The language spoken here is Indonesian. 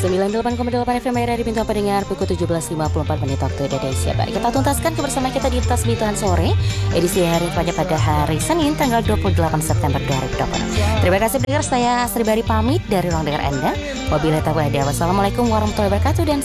98,8 FM di Bintang Pendengar pukul 17.54 menit waktu Indonesia Barat. Kita tuntaskan kebersamaan kita di Tasbih Tuhan Sore edisi hari pada hari Senin tanggal 28 September 2020. Terima kasih pendengar, saya Astri Bari pamit dari ruang dengar Anda. Wabillahi taufiq. Wassalamualaikum warahmatullahi wabarakatuh dan